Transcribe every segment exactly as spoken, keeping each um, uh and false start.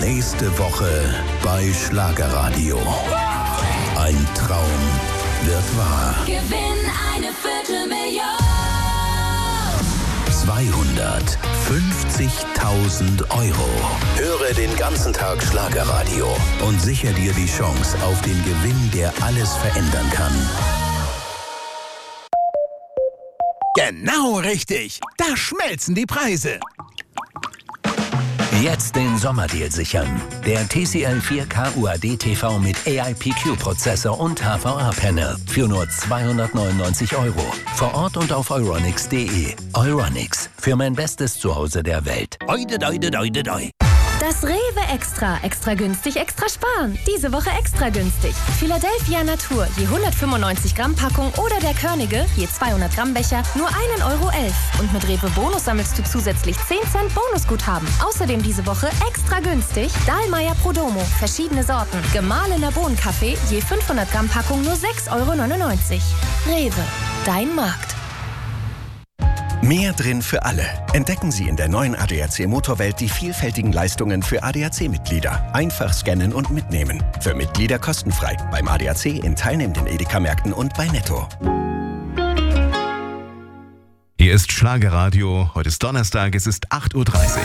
Nächste Woche bei Schlagerradio. Ein Traum wird wahr. Gewinn eine Viertelmillion. zweihundertfünfzigtausend Euro. Höre den ganzen Tag Schlagerradio und sichere dir die Chance auf den Gewinn, der alles verändern kann. Genau richtig. Da schmelzen die Preise. Jetzt den Sommerdeal sichern. Der T C L vier K U A D T V mit A I P Q-Prozessor und H V A-Panel für nur zweihundertneunundneunzig Euro. Vor Ort und auf euronics punkt de. Euronics, für mein bestes Zuhause der Welt. Oide, oide, oide, oide. Das Rewe Extra. Extra günstig, extra sparen. Diese Woche extra günstig. Philadelphia Natur, je hundertfünfundneunzig Gramm Packung oder der Körnige, je zweihundert Gramm Becher, nur ein Euro elf. Und mit Rewe Bonus sammelst du zusätzlich zehn Cent Bonusguthaben. Außerdem diese Woche extra günstig Dahlmeier Prodomo, verschiedene Sorten. Gemahlener Bohnenkaffee, je fünfhundert Gramm Packung nur sechs Euro neunundneunzig. Rewe, dein Markt. Mehr drin für alle. Entdecken Sie in der neuen A D A C Motorwelt die vielfältigen Leistungen für A D A C-Mitglieder. Einfach scannen und mitnehmen. Für Mitglieder kostenfrei. Beim A D A C in teilnehmenden Edeka-Märkten und bei Netto. Hier ist Schlagerradio. Heute ist Donnerstag, es ist acht Uhr dreißig.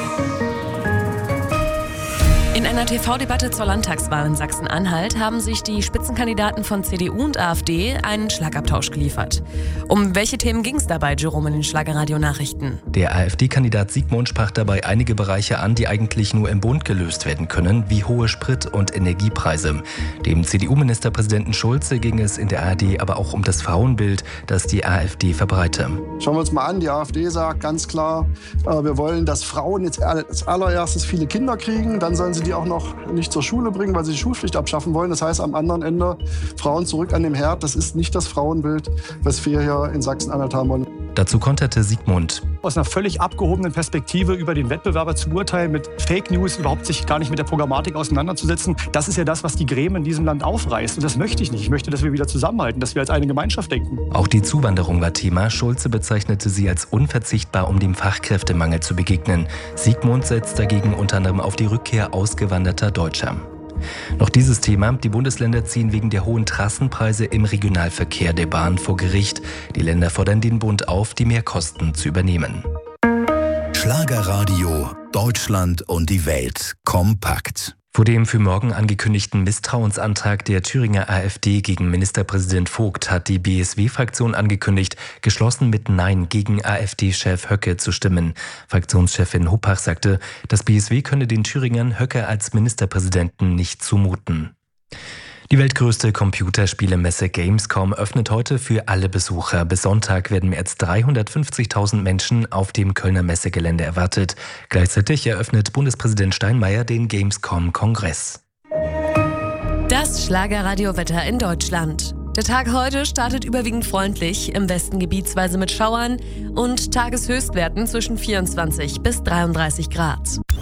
In einer T V-Debatte zur Landtagswahl in Sachsen-Anhalt haben sich die Spitzenkandidaten von C D U und AfD einen Schlagabtausch geliefert. Um welche Themen ging es dabei, Jerome, in den Schlagerradio-Nachrichten? Der AfD-Kandidat Siegmund sprach dabei einige Bereiche an, die eigentlich nur im Bund gelöst werden können, wie hohe Sprit- und Energiepreise. Dem C D U-Ministerpräsidenten Schulze ging es in der A R D aber auch um das Frauenbild, das die AfD verbreite. Schauen wir uns mal an, die AfD sagt ganz klar, äh, wir wollen, dass Frauen jetzt als allererstes viele Kinder kriegen, dann sollen sie die auch noch nicht zur Schule bringen, weil sie die Schulpflicht abschaffen wollen. Das heißt, am anderen Ende Frauen zurück an den Herd. Das ist nicht das Frauenbild, was wir hier in Sachsen-Anhalt haben wollen. Dazu konterte Siegmund. Aus einer völlig abgehobenen Perspektive über den Wettbewerber zu urteilen, mit Fake News, überhaupt sich gar nicht mit der Programmatik auseinanderzusetzen, das ist ja das, was die Gräben in diesem Land aufreißt. Und das möchte ich nicht. Ich möchte, dass wir wieder zusammenhalten, dass wir als eine Gemeinschaft denken. Auch die Zuwanderung war Thema. Schulze bezeichnete sie als unverzichtbar, um dem Fachkräftemangel zu begegnen. Siegmund setzt dagegen unter anderem auf die Rückkehr ausgewanderter Deutscher. Noch dieses Thema. Die Bundesländer ziehen wegen der hohen Trassenpreise im Regionalverkehr der Bahn vor Gericht. Die Länder fordern den Bund auf, die Mehrkosten zu übernehmen. Schlagerradio, Deutschland und die Welt kompakt. Vor dem für morgen angekündigten Misstrauensantrag der Thüringer AfD gegen Ministerpräsident Vogt hat die B S W-Fraktion angekündigt, geschlossen mit Nein gegen AfD-Chef Höcke zu stimmen. Fraktionschefin Huppach sagte, das B S W könne den Thüringern Höcke als Ministerpräsidenten nicht zumuten. Die weltgrößte Computerspielemesse Gamescom öffnet heute für alle Besucher. Bis Sonntag werden mehr als dreihundertfünfzigtausend Menschen auf dem Kölner Messegelände erwartet. Gleichzeitig eröffnet Bundespräsident Steinmeier den Gamescom-Kongress. Das Schlagerradiowetter in Deutschland. Der Tag heute startet überwiegend freundlich, im Westen gebietsweise mit Schauern und Tageshöchstwerten zwischen vierundzwanzig bis dreiunddreißig Grad.